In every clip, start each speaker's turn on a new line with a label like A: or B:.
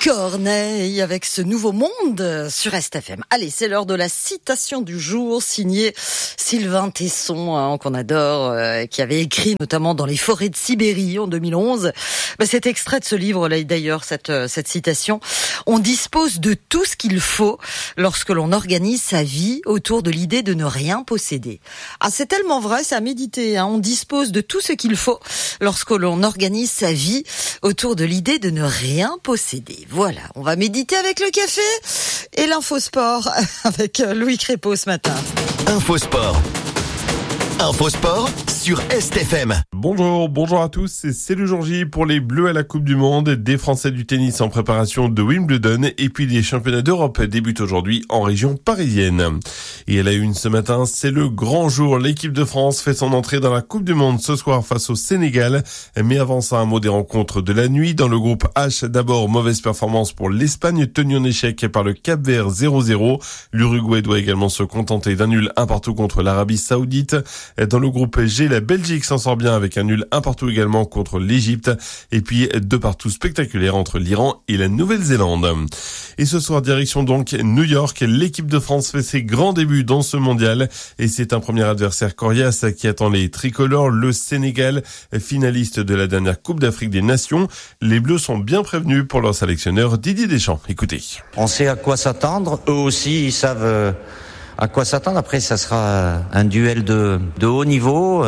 A: Corneille avec ce nouveau monde sur STFM. Allez, c'est l'heure de la citation du jour, signée Sylvain Tesson, qu'on adore, qui avait écrit notamment dans les forêts de Sibérie en 2011. Cet extrait de ce livre, là, d'ailleurs, cette citation, on dispose de tout ce qu'il faut lorsque l'on organise sa vie autour de l'idée de ne rien posséder. Ah, c'est tellement vrai, c'est à méditer, hein. On dispose de tout ce qu'il faut lorsque l'on organise sa vie autour de l'idée de ne rien posséder. Voilà, on va méditer avec le café et l'infosport avec Louis Crépeau ce matin.
B: Infosport sur STFM.
C: Bonjour à tous, c'est le jour J pour les Bleus à la Coupe du Monde, des Français du tennis en préparation de Wimbledon et puis les championnats d'Europe débutent aujourd'hui en région parisienne. Et à la une ce matin, c'est le grand jour. L'équipe de France fait son entrée dans la Coupe du Monde ce soir face au Sénégal. Mais avant ça, un mot des rencontres de la nuit. Dans le groupe H, d'abord, mauvaise performance pour l'Espagne, tenue en échec par le Cap-Vert 0-0. L'Uruguay doit également se contenter d'un nul 1 partout contre l'Arabie Saoudite. Dans le groupe G, la Belgique s'en sort bien avec un nul 1 partout également contre l'Égypte. Et puis 2 partout spectaculaires entre l'Iran et la Nouvelle-Zélande. Et ce soir, direction donc New York. L'équipe de France fait ses grands débuts dans ce mondial. Et c'est un premier adversaire coriace qui attend les tricolores, le Sénégal, finaliste de la dernière Coupe d'Afrique des Nations. Les Bleus sont bien prévenus pour leur sélectionneur Didier Deschamps. Écoutez.
D: On sait à quoi s'attendre. Eux aussi, ils savent à quoi s'attendre. Après, ça sera un duel de haut niveau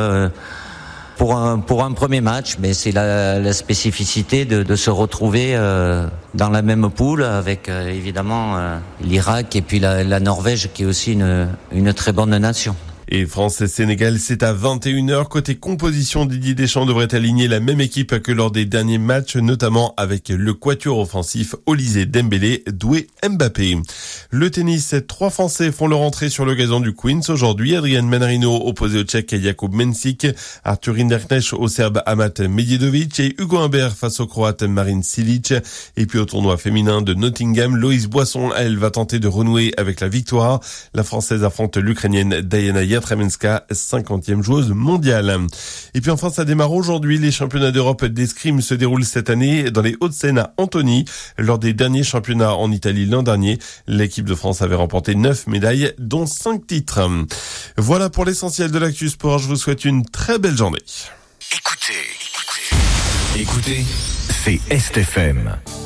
D: pour un premier match. Mais c'est la spécificité de se retrouver dans la même poule avec évidemment l'Irak et puis la Norvège qui est aussi une très bonne nation.
C: Et France et Sénégal, c'est à 21h. Côté composition, Didier Deschamps devrait aligner la même équipe que lors des derniers matchs, notamment avec le quatuor offensif Olysée Dembélé, Doué, Mbappé. Le tennis, 3 Français font leur entrée sur le gazon du Queens aujourd'hui. Adrian Manarino opposé au Tchèque Jakub Mensik, Arthur Rinderknecht au Serbe Amat Medjedovic et Hugo Humbert face au Croate Marin Cilic. Et puis au tournoi féminin de Nottingham, Loïs Boisson, elle va tenter de renouer avec la victoire. La Française affronte l'Ukrainienne Diana Yatramenska, 50e joueuse mondiale. Et puis enfin, ça démarre aujourd'hui. Les championnats d'Europe d'escrime se déroulent cette année dans les Hauts-de-Seine à Antony. Lors des derniers championnats en Italie l'an dernier, l'équipe de France avait remporté 9 médailles, dont 5 titres. Voilà pour l'essentiel de l'actu sport. Je vous souhaite une très belle journée.
B: Écoutez, c'est STFM.